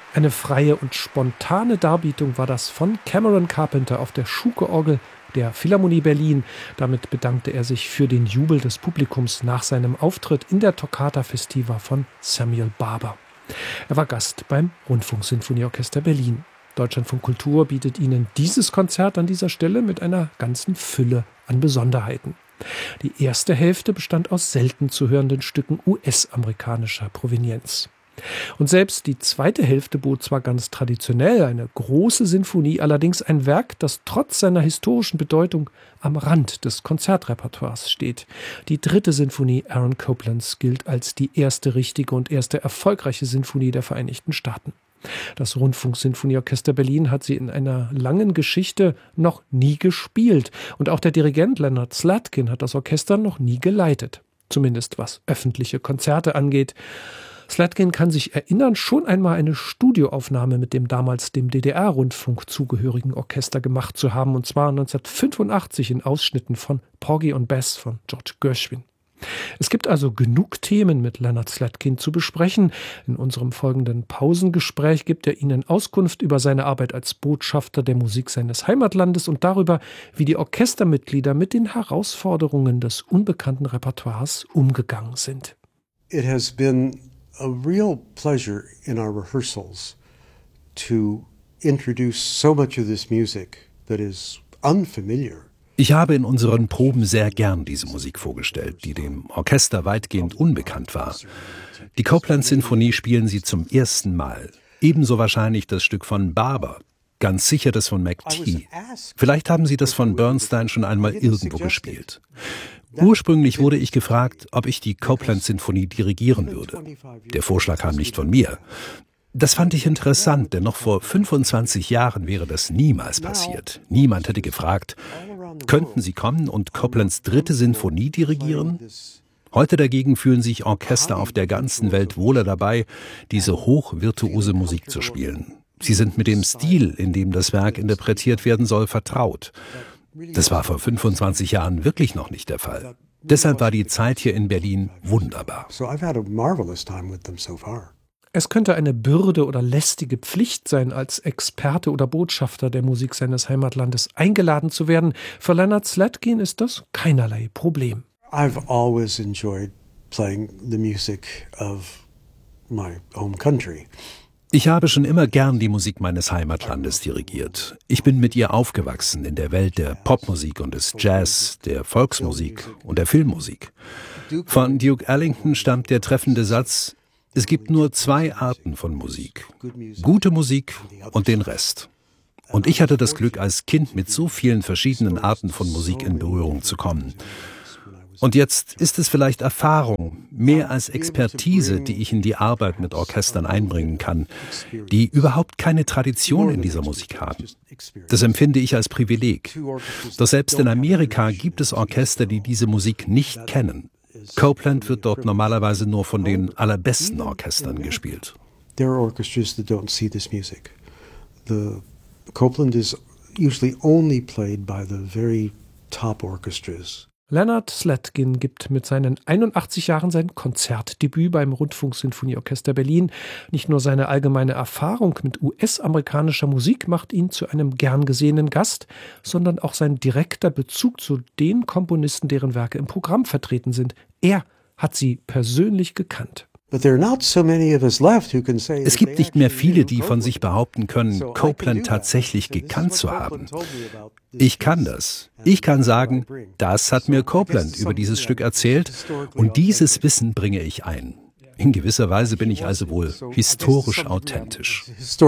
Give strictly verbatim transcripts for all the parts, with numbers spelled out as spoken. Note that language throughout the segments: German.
Eine freie und spontane Darbietung war das von Cameron Carpenter auf der Schuke-Orgel der Philharmonie Berlin. Damit bedankte er sich für den Jubel des Publikums nach seinem Auftritt in der Toccata Festiva von Samuel Barber. Er war Gast beim Rundfunksinfonieorchester Berlin. Deutschlandfunk Kultur bietet Ihnen dieses Konzert an dieser Stelle mit einer ganzen Fülle an Besonderheiten. Die erste Hälfte bestand aus selten zu hörenden Stücken U S-amerikanischer Provenienz. Und selbst die zweite Hälfte bot zwar ganz traditionell eine große Sinfonie, allerdings ein Werk, das trotz seiner historischen Bedeutung am Rand des Konzertrepertoires steht. Die dritte Sinfonie Aaron Coplands gilt als die erste richtige und erste erfolgreiche Sinfonie der Vereinigten Staaten. Das Rundfunksinfonieorchester Berlin hat sie in einer langen Geschichte noch nie gespielt. Und auch der Dirigent Leonard Slatkin hat das Orchester noch nie geleitet. Zumindest was öffentliche Konzerte angeht. Slatkin kann sich erinnern, schon einmal eine Studioaufnahme mit dem damals dem D D R-Rundfunk zugehörigen Orchester gemacht zu haben, und zwar neunzehnhundertfünfundachtzig in Ausschnitten von Porgy und Bess von George Gershwin. Es gibt also genug Themen mit Leonard Slatkin zu besprechen. In unserem folgenden Pausengespräch gibt er Ihnen Auskunft über seine Arbeit als Botschafter der Musik seines Heimatlandes und darüber, wie die Orchestermitglieder mit den Herausforderungen des unbekannten Repertoires umgegangen sind. It has been a real pleasure in our rehearsals to introduce so much of this music that is unfamiliar. Ich habe in unseren Proben sehr gern diese Musik vorgestellt, die dem Orchester weitgehend unbekannt war. Die Copland-Sinfonie spielen sie zum ersten Mal. Ebenso wahrscheinlich das Stück von Barber. Ganz sicher das von McTee. Vielleicht haben sie das von Bernstein schon einmal irgendwo gespielt. Ursprünglich wurde ich gefragt, ob ich die Copland-Sinfonie dirigieren würde. Der Vorschlag kam nicht von mir. Das fand ich interessant, denn noch vor fünfundzwanzig Jahren wäre das niemals passiert. Niemand hätte gefragt, könnten Sie kommen und Coplands dritte Sinfonie dirigieren? Heute dagegen fühlen sich Orchester auf der ganzen Welt wohler dabei, diese hochvirtuose Musik zu spielen. Sie sind mit dem Stil, in dem das Werk interpretiert werden soll, vertraut. Das war vor fünfundzwanzig Jahren wirklich noch nicht der Fall. Deshalb war die Zeit hier in Berlin wunderbar. Es könnte eine Bürde oder lästige Pflicht sein, als Experte oder Botschafter der Musik seines Heimatlandes eingeladen zu werden. Für Leonard Slatkin ist das keinerlei Problem. I've always enjoyed playing the music of my home country. Ich habe schon immer gern die Musik meines Heimatlandes dirigiert. Ich bin mit ihr aufgewachsen in der Welt der Popmusik und des Jazz, der Volksmusik und der Filmmusik. Von Duke Ellington stammt der treffende Satz: Es gibt nur zwei Arten von Musik. Gute Musik und den Rest. Und ich hatte das Glück, als Kind mit so vielen verschiedenen Arten von Musik in Berührung zu kommen. Und jetzt ist es vielleicht Erfahrung, mehr als Expertise, die ich in die Arbeit mit Orchestern einbringen kann, die überhaupt keine Tradition in dieser Musik haben. Das empfinde ich als Privileg. Doch selbst in Amerika gibt es Orchester, die diese Musik nicht kennen. Copland wird dort normalerweise nur von den allerbesten Orchestern gespielt. There are orchestras that don't see this music. The Copland is usually only played by the very top orchestras. Leonard Slatkin gibt mit seinen einundachtzig Jahren sein Konzertdebüt beim Rundfunksinfonieorchester Berlin. Nicht nur seine allgemeine Erfahrung mit U S-amerikanischer Musik macht ihn zu einem gern gesehenen Gast, sondern auch sein direkter Bezug zu den Komponisten, deren Werke im Programm vertreten sind. Er hat sie persönlich gekannt. Es gibt nicht mehr viele, die von sich behaupten können, Copland tatsächlich gekannt zu haben. Ich kann das. Ich kann sagen, das hat mir Copland über dieses Stück erzählt und dieses Wissen bringe ich ein. In gewisser Weise bin ich also wohl historisch authentisch.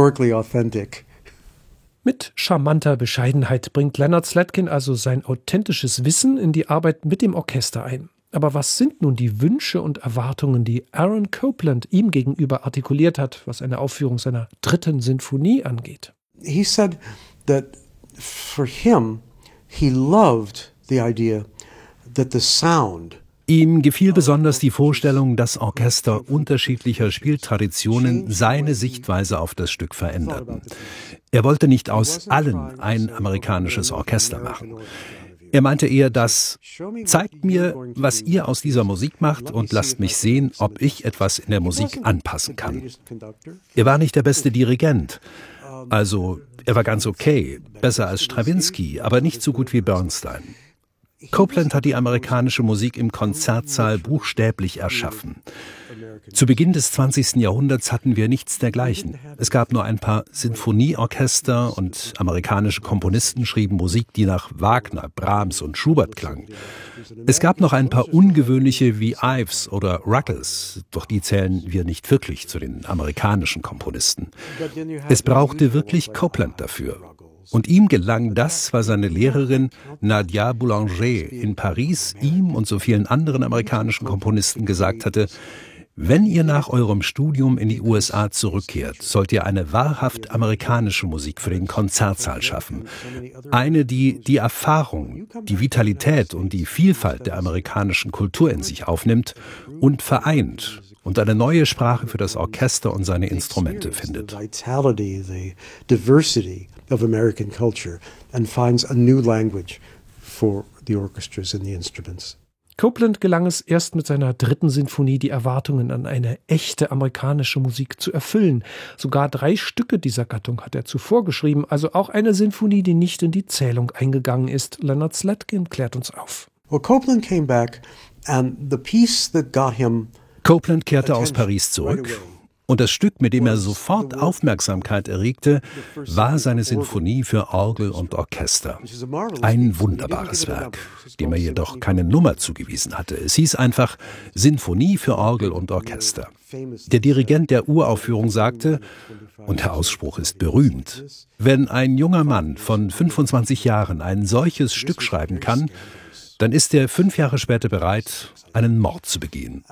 Mit charmanter Bescheidenheit bringt Leonard Slatkin also sein authentisches Wissen in die Arbeit mit dem Orchester ein. Aber was sind nun die Wünsche und Erwartungen, die Aaron Copland ihm gegenüber artikuliert hat, was eine Aufführung seiner dritten Sinfonie angeht? He said that for him, he loved the idea that the sound. Ihm gefiel besonders die Vorstellung, dass Orchester unterschiedlicher Spieltraditionen seine Sichtweise auf das Stück veränderten. Er wollte nicht aus allen ein amerikanisches Orchester machen. Er meinte eher das: Zeigt mir, was ihr aus dieser Musik macht und lasst mich sehen, ob ich etwas in der Musik anpassen kann. Er war nicht der beste Dirigent. Also, er war ganz okay, besser als Strawinsky, aber nicht so gut wie Bernstein. Copland hat die amerikanische Musik im Konzertsaal buchstäblich erschaffen. Zu Beginn des zwanzigsten Jahrhunderts hatten wir nichts dergleichen. Es gab nur ein paar Sinfonieorchester und amerikanische Komponisten schrieben Musik, die nach Wagner, Brahms und Schubert klang. Es gab noch ein paar ungewöhnliche wie Ives oder Ruggles, doch die zählen wir nicht wirklich zu den amerikanischen Komponisten. Es brauchte wirklich Copland dafür. Und ihm gelang das, weil seine Lehrerin Nadia Boulanger in Paris ihm und so vielen anderen amerikanischen Komponisten gesagt hatte: Wenn ihr nach eurem Studium in die U S A zurückkehrt, sollt ihr eine wahrhaft amerikanische Musik für den Konzertsaal schaffen. Eine, die die Erfahrung, die Vitalität und die Vielfalt der amerikanischen Kultur in sich aufnimmt und vereint und eine neue Sprache für das Orchester und seine Instrumente findet. Of American culture and finds a new language for the orchestras and the instruments. Copland gelang es erst mit seiner dritten Sinfonie, die Erwartungen an eine echte amerikanische Musik zu erfüllen. Sogar drei Stücke dieser Gattung hat er zuvor geschrieben, also auch eine Sinfonie, die nicht in die Zählung eingegangen ist. Leonard Slatkin klärt uns auf. Well, Copland came back and the piece that got him Copland kehrte aus Paris zurück. Und das Stück, mit dem er sofort Aufmerksamkeit erregte, war seine Sinfonie für Orgel und Orchester. Ein wunderbares Werk, dem er jedoch keine Nummer zugewiesen hatte. Es hieß einfach Sinfonie für Orgel und Orchester. Der Dirigent der Uraufführung sagte, und der Ausspruch ist berühmt: Wenn ein junger Mann von fünfundzwanzig Jahren ein solches Stück schreiben kann, dann ist er fünf Jahre später bereit, einen Mord zu begehen.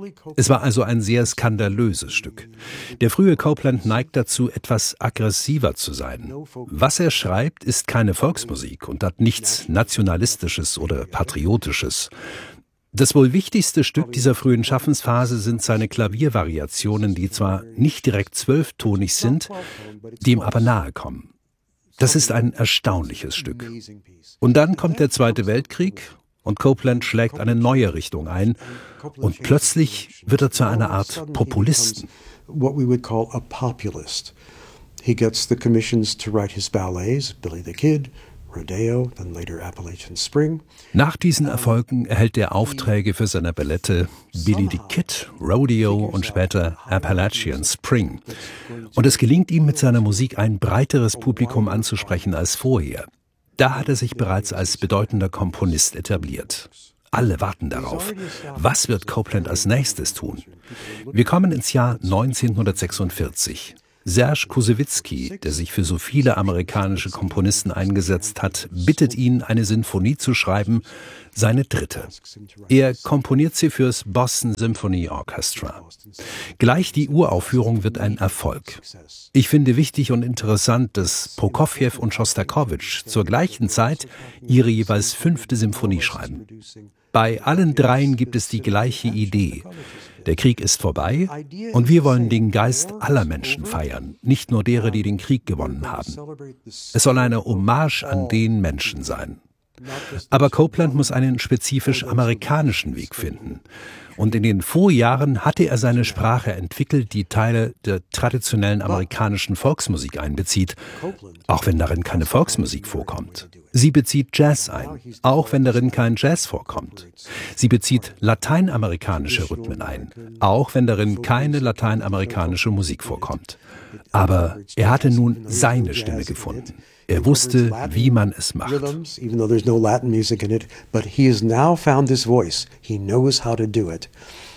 Es war also ein sehr skandalöses Stück. Der frühe Copland neigt dazu, etwas aggressiver zu sein. Was er schreibt, ist keine Volksmusik und hat nichts Nationalistisches oder Patriotisches. Das wohl wichtigste Stück dieser frühen Schaffensphase sind seine Klaviervariationen, die zwar nicht direkt zwölftonig sind, dem aber nahe kommen. Das ist ein erstaunliches Stück. Und dann kommt der Zweite Weltkrieg und Copland schlägt eine neue Richtung ein und plötzlich wird er zu einer Art Populisten. What we would call a populist. He gets the commissions to write his ballets, Billy the Kid, Rodeo, then later Appalachian Spring. Nach diesen Erfolgen erhält er Aufträge für seine Ballette Billy the Kid, Rodeo und später Appalachian Spring. Und es gelingt ihm mit seiner Musik ein breiteres Publikum anzusprechen als vorher. Da hat er sich bereits als bedeutender Komponist etabliert. Alle warten darauf. Was wird Copland als nächstes tun? Wir kommen ins Jahr neunzehnhundertsechsundvierzig. Serge Koussewitzky, der sich für so viele amerikanische Komponisten eingesetzt hat, bittet ihn, eine Sinfonie zu schreiben, seine dritte. Er komponiert sie fürs Boston Symphony Orchestra. Gleich die Uraufführung wird ein Erfolg. Ich finde wichtig und interessant, dass Prokofjew und Schostakowitsch zur gleichen Zeit ihre jeweils fünfte Symphonie schreiben. Bei allen dreien gibt es die gleiche Idee. Der Krieg ist vorbei und wir wollen den Geist aller Menschen feiern, nicht nur derer, die den Krieg gewonnen haben. Es soll eine Hommage an den Menschen sein. Aber Copland muss einen spezifisch amerikanischen Weg finden. Und in den Vorjahren hatte er seine Sprache entwickelt, die Teile der traditionellen amerikanischen Volksmusik einbezieht, auch wenn darin keine Volksmusik vorkommt. Sie bezieht Jazz ein, auch wenn darin kein Jazz vorkommt. Sie bezieht lateinamerikanische Rhythmen ein, auch wenn darin keine lateinamerikanische Musik vorkommt. Aber er hatte nun seine Stimme gefunden. Er wusste, wie man es macht. Even though there's no Latin music in it, but he has now found this voice. He knows how to do it.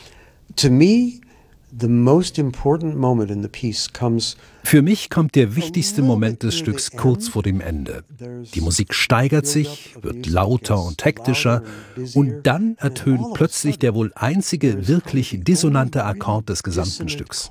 To me, the most important moment in the piece comes. Für mich kommt der wichtigste Moment des Stücks kurz vor dem Ende. Die Musik steigert sich, wird lauter und hektischer und dann ertönt plötzlich der wohl einzige wirklich dissonante Akkord des gesamten Stücks.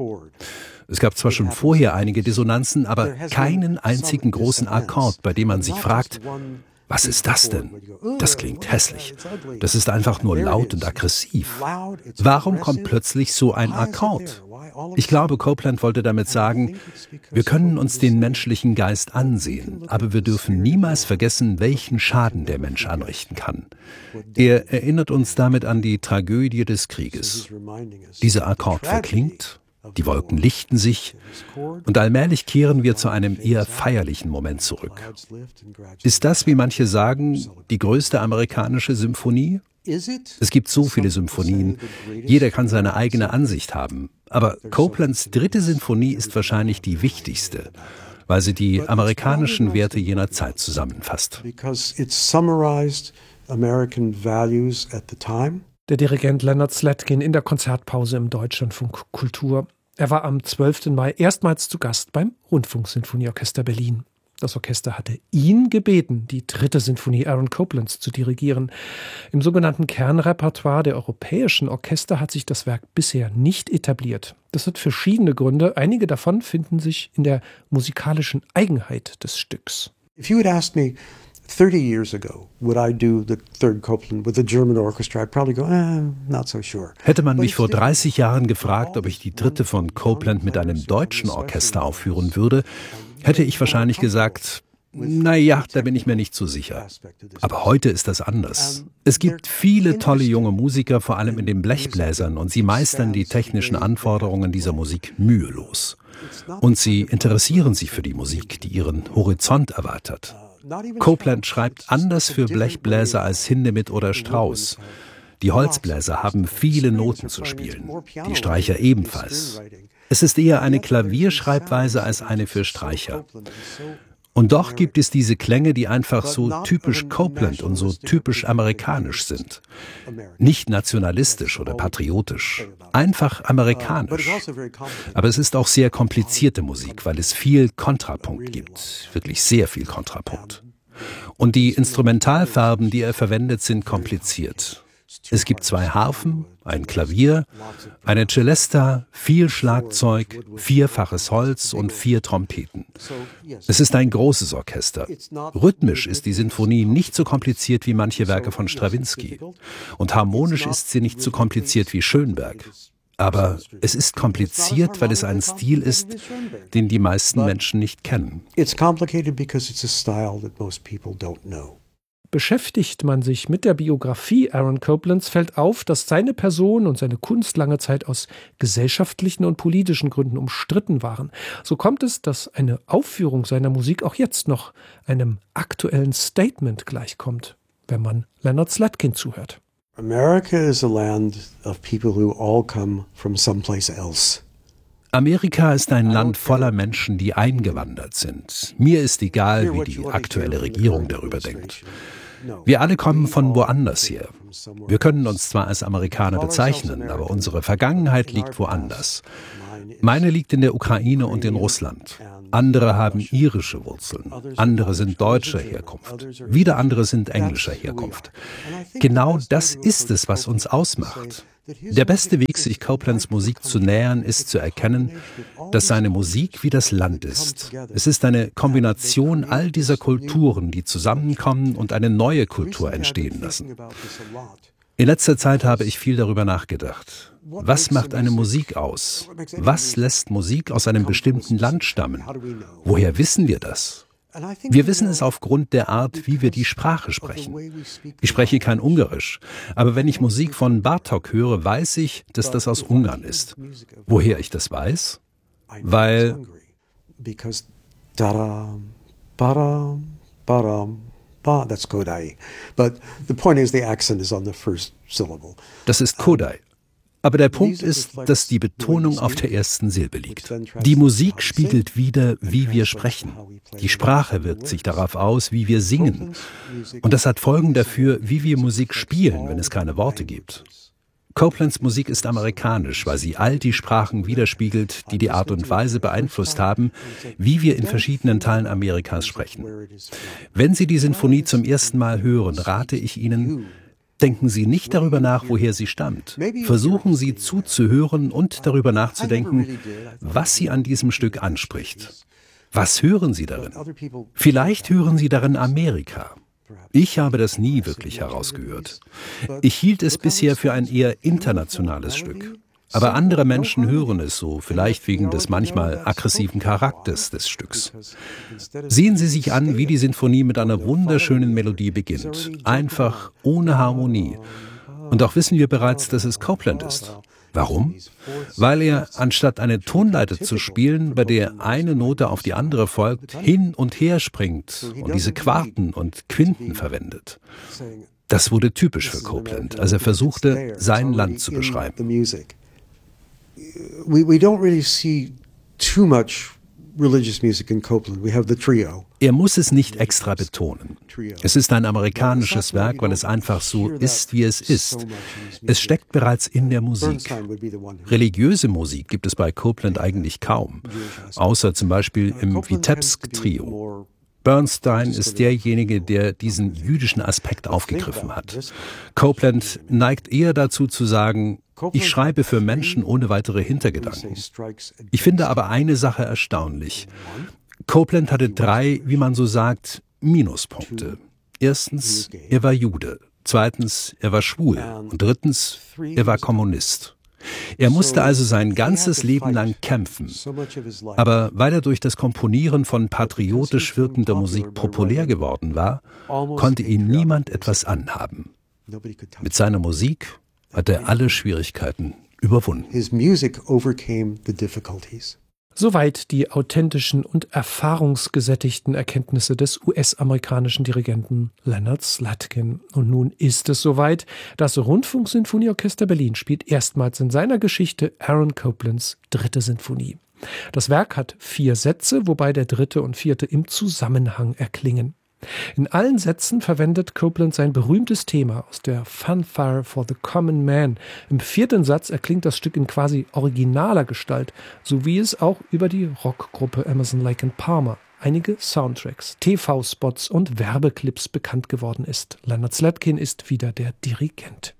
Es gab zwar schon vorher einige Dissonanzen, aber keinen einzigen großen Akkord, bei dem man sich fragt, Was ist das denn? Das klingt hässlich. Das ist einfach nur laut und aggressiv. Warum kommt plötzlich so ein Akkord? Ich glaube, Copeland wollte damit sagen, wir können uns den menschlichen Geist ansehen, aber wir dürfen niemals vergessen, welchen Schaden der Mensch anrichten kann. Er erinnert uns damit an die Tragödie des Krieges. Dieser Akkord verklingt, die Wolken lichten sich und allmählich kehren wir zu einem eher feierlichen Moment zurück. Ist das, wie manche sagen, die größte amerikanische Symphonie? Es gibt so viele Symphonien, jeder kann seine eigene Ansicht haben. Aber Copelands dritte Sinfonie ist wahrscheinlich die wichtigste, weil sie die amerikanischen Werte jener Zeit zusammenfasst. Der Dirigent Leonard Slatkin in der Konzertpause im Deutschlandfunk Kultur. Er war am zwölften Mai erstmals zu Gast beim Rundfunksinfonieorchester Berlin. Das Orchester hatte ihn gebeten, die dritte Sinfonie Aaron Coplands zu dirigieren. Im sogenannten Kernrepertoire der europäischen Orchester hat sich das Werk bisher nicht etabliert. Das hat verschiedene Gründe. Einige davon finden sich in der musikalischen Eigenheit des Stücks. If you had asked me thirty years ago, would I do the third Copland with a German orchestra, I'd probably go, eh, not so sure. Hätte man mich vor dreißig Jahren gefragt, ob ich die dritte von Copland mit einem deutschen Orchester aufführen würde, hätte ich wahrscheinlich gesagt, na ja, da bin ich mir nicht so sicher. Aber heute ist das anders. Es gibt viele tolle junge Musiker, vor allem in den Blechbläsern, und sie meistern die technischen Anforderungen dieser Musik mühelos. Und sie interessieren sich für die Musik, die ihren Horizont erweitert. Copland schreibt anders für Blechbläser als Hindemith oder Strauss. Die Holzbläser haben viele Noten zu spielen, die Streicher ebenfalls. Es ist eher eine Klavierschreibweise als eine für Streicher. Und doch gibt es diese Klänge, die einfach so typisch Copland und so typisch amerikanisch sind. Nicht nationalistisch oder patriotisch, einfach amerikanisch. Aber es ist auch sehr komplizierte Musik, weil es viel Kontrapunkt gibt, wirklich sehr viel Kontrapunkt. Und die Instrumentalfarben, die er verwendet, sind kompliziert. Es gibt zwei Harfen, ein Klavier, eine Celesta, viel Schlagzeug, vierfaches Holz und vier Trompeten. Es ist ein großes Orchester. Rhythmisch ist die Sinfonie nicht so kompliziert wie manche Werke von Strawinsky. Und harmonisch ist sie nicht so kompliziert wie Schönberg. Aber es ist kompliziert, weil es ein Stil ist, den die meisten Menschen nicht kennen. It's complicated because it's a style that most people don't know. Beschäftigt man sich mit der Biografie Aaron Coplands, fällt auf, dass seine Person und seine Kunst lange Zeit aus gesellschaftlichen und politischen Gründen umstritten waren. So kommt es, dass eine Aufführung seiner Musik auch jetzt noch einem aktuellen Statement gleichkommt, wenn man Leonard Slatkin zuhört. America is a land of people who all come from someplace else. Amerika ist ein Land voller Menschen, die eingewandert sind. Mir ist egal, wie die aktuelle Regierung darüber denkt. Wir alle kommen von woanders her. Wir können uns zwar als Amerikaner bezeichnen, aber unsere Vergangenheit liegt woanders. Meine liegt in der Ukraine und in Russland. Andere haben irische Wurzeln, andere sind deutscher Herkunft, wieder andere sind englischer Herkunft. Genau das ist es, was uns ausmacht. Der beste Weg, sich Coplands Musik zu nähern, ist zu erkennen, dass seine Musik wie das Land ist. Es ist eine Kombination all dieser Kulturen, die zusammenkommen und eine neue Kultur entstehen lassen. In letzter Zeit habe ich viel darüber nachgedacht. Was macht eine Musik aus? Was lässt Musik aus einem bestimmten Land stammen? Woher wissen wir das? Wir wissen es aufgrund der Art, wie wir die Sprache sprechen. Ich spreche kein Ungarisch, aber wenn ich Musik von Bartók höre, weiß ich, dass das aus Ungarn ist. Woher ich das weiß? Weil that's Kodai. But the point is the accent is on the first syllable. Das ist Kodai. Aber der Punkt ist, dass die Betonung auf der ersten Silbe liegt. Die Musik spiegelt wider, wie wir sprechen. Die Sprache wirkt sich darauf aus, wie wir singen. Und das hat Folgen dafür, wie wir Musik spielen, wenn es keine Worte gibt. Coplands Musik ist amerikanisch, weil sie all die Sprachen widerspiegelt, die die Art und Weise beeinflusst haben, wie wir in verschiedenen Teilen Amerikas sprechen. Wenn Sie die Sinfonie zum ersten Mal hören, rate ich Ihnen, denken Sie nicht darüber nach, woher sie stammt. Versuchen Sie zuzuhören und darüber nachzudenken, was Sie an diesem Stück anspricht. Was hören Sie darin? Vielleicht hören Sie darin Amerika. Ich habe das nie wirklich herausgehört. Ich hielt es bisher für ein eher internationales Stück. Aber andere Menschen hören es so, vielleicht wegen des manchmal aggressiven Charakters des Stücks. Sehen Sie sich an, wie die Sinfonie mit einer wunderschönen Melodie beginnt. Einfach, ohne Harmonie. Und auch wissen wir bereits, dass es Copland ist. Warum? Weil er, anstatt eine Tonleiter zu spielen, bei der eine Note auf die andere folgt, hin und her springt und diese Quarten und Quinten verwendet. Das wurde typisch für Copland, als er versuchte, sein Land zu beschreiben. We, we don't really see too much religious music in Copland. We have the trio. Er muss es nicht extra betonen. Es ist ein amerikanisches Werk, weil es einfach so ist, wie es ist. Es steckt bereits in der Musik. Religiöse Musik gibt es bei Copland eigentlich kaum, außer zum Beispiel im Vitebsk-Trio. Bernstein ist derjenige, der diesen jüdischen Aspekt aufgegriffen hat. Copland neigt eher dazu zu sagen, ich schreibe für Menschen ohne weitere Hintergedanken. Ich finde aber eine Sache erstaunlich. Copland hatte drei, wie man so sagt, Minuspunkte. Erstens, er war Jude. Zweitens, er war schwul. Und drittens, er war Kommunist. Er musste also sein ganzes Leben lang kämpfen. Aber weil er durch das Komponieren von patriotisch wirkender Musik populär geworden war, konnte ihm niemand etwas anhaben. Mit seiner Musik hat er alle Schwierigkeiten überwunden. His music overcame the difficulties. Soweit die authentischen und erfahrungsgesättigten Erkenntnisse des U S-amerikanischen Dirigenten Leonard Slatkin. Und nun ist es soweit. Das Rundfunksinfonieorchester Berlin spielt erstmals in seiner Geschichte Aaron Coplands dritte Sinfonie. Das Werk hat vier Sätze, wobei der dritte und vierte im Zusammenhang erklingen. In allen Sätzen verwendet Copland sein berühmtes Thema aus der Fanfare for the Common Man. Im vierten Satz erklingt das Stück in quasi originaler Gestalt, so wie es auch über die Rockgruppe Emerson, Lake and Palmer, einige Soundtracks, T V-Spots und Werbeclips bekannt geworden ist. Leonard Slatkin ist wieder der Dirigent.